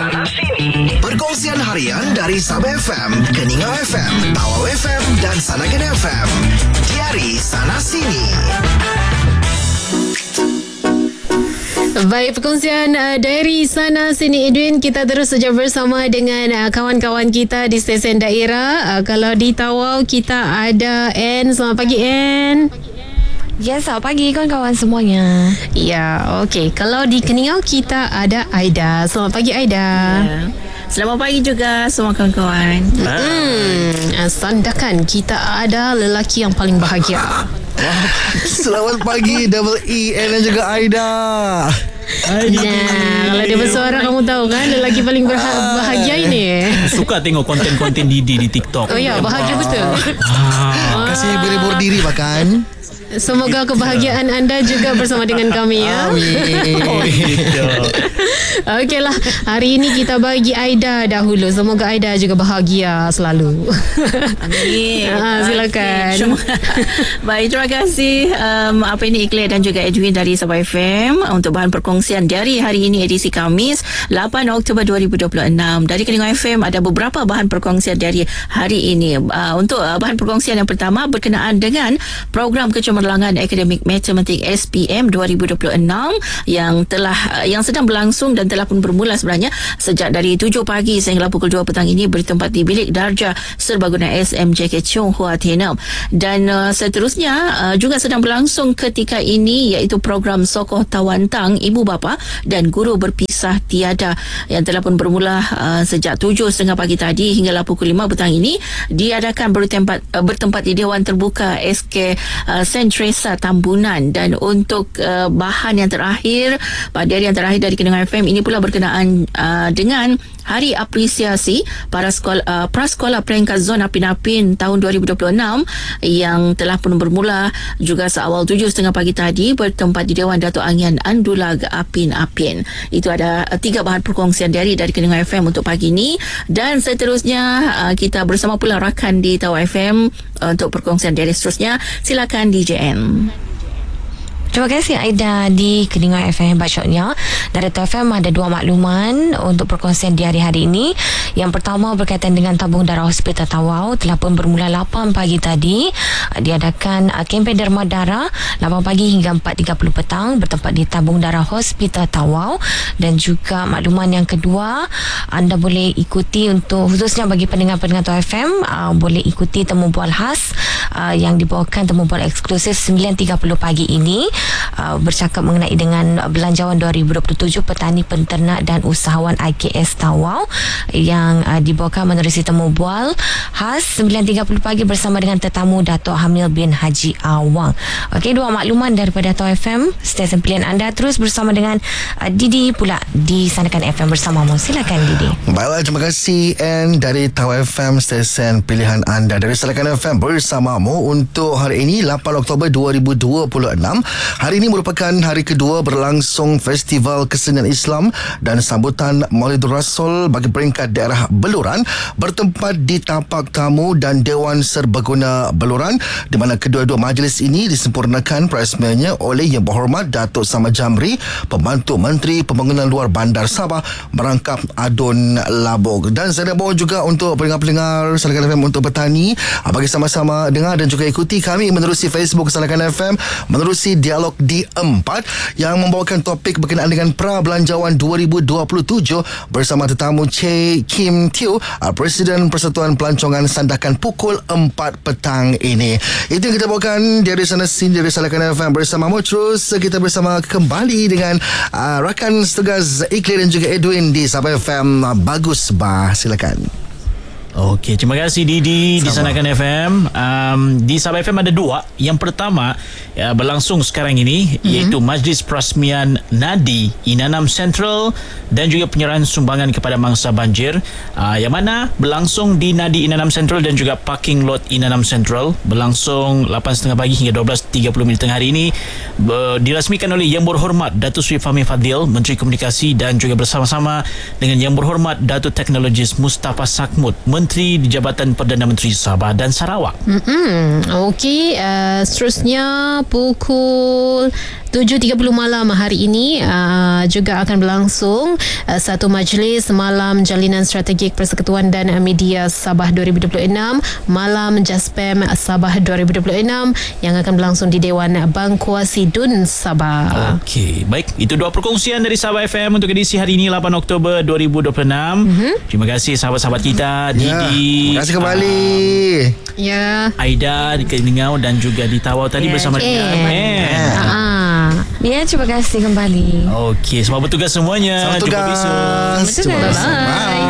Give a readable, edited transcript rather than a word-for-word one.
Sana Sini. Perkongsian harian dari Sabah FM, Keningau FM, Tawau FM dan Sanakan FM. Diari Sana Sini. Baik, perkongsian dari sana sini Edwin, kita terus saja bersama dengan kawan-kawan kita di stesen daerah. Kalau di Tawau kita ada Ann. Selamat pagi Ann. Ya, selamat pagi kawan-kawan semuanya. Ya, okey. Kalau di Keningau kita ada Aida. Selamat pagi Aida. Ya. Selamat pagi juga semua kawan-kawan. Sandakan kita ada lelaki yang paling bahagia. Selamat pagi Double E dan juga Aida. Kalau dia bersuara kamu tahu kan lelaki paling bahagia ini. Suka tengok konten-konten Didi di TikTok. Oh ya, bahagia betul. Kasih berhibur diri bahkan. Semoga kebahagiaan anda juga bersama dengan kami ya. Amin. Okeylah, hari ini kita bagi Aida dahulu. Semoga Aida juga bahagia selalu. Amin. Silakan. Baik, terima kasih apa ini Ikhlas dan juga Edwin dari Sabah FM untuk bahan perkongsian dari hari ini edisi Khamis 8 Oktober 2026. Dari Keningau FM ada beberapa bahan perkongsian dari hari ini. Untuk bahan perkongsian yang pertama berkenaan dengan program kecemerlangan akademik matematik SPM 2026 yang sedang berlangsung dan telah pun bermula sebenarnya sejak dari 7 pagi sehingga pukul 2 petang ini bertempat di Bilik Darjah Serbaguna SMJK Chong Hua Tenem. Dan seterusnya juga sedang berlangsung ketika ini iaitu program Sokoh Tawantang Ibu Bapa dan Guru Berpisah Tiada yang telah pun bermula sejak 7.30 pagi tadi hinggalah pukul 5 petang ini diadakan bertempat di Dewan Terbuka SK Sentresa Tambunan. Dan untuk bahan yang terakhir pada hari yang terakhir dari Keningau FM ini pula berkenaan dengan Hari Apresiasi Prasekolah Peringkat Zon Apin-Apin tahun 2026 yang telah pun bermula juga seawal 7.30 pagi tadi bertempat di Dewan Datuk Angian Andulag Apin-Apin. Itu ada 3 bahan perkongsian dari Keningau FM untuk pagi ini. Dan seterusnya kita bersama pula rakan di Tawau FM untuk perkongsian dari seterusnya. Silakan DJN. Terima kasih Aida di Keningau FM Bacotnya. Dari Tawau FM ada 2 makluman untuk perkongsian di hari-hari ini. Yang pertama berkaitan dengan tabung darah Hospital Tawau telah pun bermula 8 pagi tadi. Diadakan kempen derma darah 8 pagi hingga 4.30 petang bertempat di tabung darah Hospital Tawau. Dan juga makluman yang kedua, anda boleh ikuti untuk khususnya bagi pendengar-pendengar Tawau FM boleh ikuti temu bual khas yang dibawakan temu bual eksklusif 9.30 pagi ini. Bercakap mengenai dengan Belanjawan 2027 Petani Penternak dan Usahawan IKS Tawau yang dibawakan menerusi temu bual khas 9.30 pagi bersama dengan tetamu Datuk Hamil bin Haji Awang. Okey, 2 makluman daripada Tawau FM, stesen pilihan anda. Terus bersama dengan Didi pula di Sanakan FM bersamamu. Silakan Didi. Baiklah, terima kasih Ann dari Tawau FM, stesen pilihan anda dari Sanakan FM bersamamu untuk hari ini 8 Oktober 2026. Hari ini merupakan hari kedua berlangsung Festival Kesenian Islam dan sambutan Maulidur Rasul bagi peringkat daerah Beluran bertempat di tapak tamu dan Dewan Serbaguna Beluran, di mana kedua-dua majlis ini disempurnakan peresmiannya oleh Yang Berhormat Datuk Samad Jamri, Pembantu Menteri Pembangunan Luar Bandar Sabah merangkap adun labog. Dan saya bawa juga untuk pendengar-pendengar Sanakan FM untuk bertani bagi sama-sama dengar dan juga ikuti kami menerusi Facebook Sanakan FM, menerusi Dialog D4 yang membawakan topik berkenaan dengan Pra-Belanjawan 2027 bersama tetamu Che Kim Teo, Presiden Persatuan Pelancongan Sandakan pukul 4 petang ini. Itu yang kita bawakan dari sana sini dari Sanakan FM bersamamu. Terus kita bersama kembali dengan rakan setugas Ikhlas dan juga Edwin di Sabah FM. Bagus bah, silakan. Okey, terima kasih Didi di Sanakan FM. Di Sabah FM ada 2. Yang pertama berlangsung sekarang ini iaitu Majlis Perasmian Nadi Inanam Central dan juga penyerahan sumbangan kepada mangsa banjir yang mana berlangsung di Nadi Inanam Central dan juga parking lot Inanam Central, berlangsung 8.30 pagi hingga 12.30 tengah hari ini. Dirasmikan oleh Yang Berhormat Datuk Seri Fahmi Fadil, Menteri Komunikasi, dan juga bersama-sama dengan Yang Berhormat Datuk Teknologis Mustafa Sakmut, Menteri di Jabatan Perdana Menteri Sabah dan Sarawak. Okey, seterusnya pukul 7.30 malam hari ini juga akan berlangsung satu majlis Malam Jalinan Strategik Persekutuan dan Media Sabah 2026, Malam Jaspem Sabah 2026 yang akan berlangsung di Dewan Bangkuasi Dun Sabah. Okey, baik. Itu dua perkongsian dari Sabah FM untuk edisi hari ini 8 Oktober 2026. Terima kasih sahabat-sahabat kita, Didi. Terima kasih kembali. Ya. Aida di Kelingau dan juga di Tawau tadi bersama dengan Ya, terima kasih kembali. Okey, selamat bertugas semuanya. Selamat Jumpa besok. tugas. Bye.